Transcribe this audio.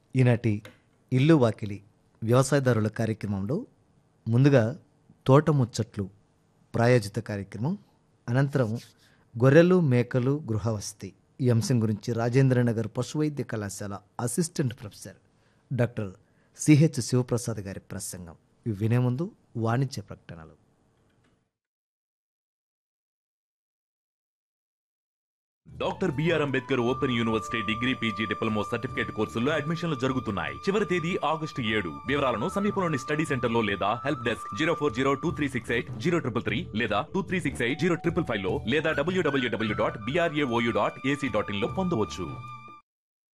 ఈనాటి ఇల్లు వాకిలి వ్యవసాయదారుల కార్యక్రమంలో ముందుగా తోట ముచ్చట్లు ప్రాయోజిత కార్యక్రమం, అనంతరం గొర్రెలు మేకలు గృహవసతి ఈ అంశం గురించి రాజేంద్రనగర్ పశువైద్య కళాశాల assistant professor doctor CH Sivaprasad గారి ప్రసంగం. ఇవి వినే ముందు వాణిజ్య ప్రకటనలు. Doctor BR Ambedkar open university degree PG diploma certificate కోర్సుల్లో అడ్మిషన్లు జరుగుతున్నాయి. చివరి తేదీ August 7. వివరాలను సమీపంలోని స్టడీ సెంటర్ లో లేదా హెల్ప్ డెస్క్ 04023680333 లేదా 23680555 లో లేదా www.brao.ac.in లో పొందవచ్చు.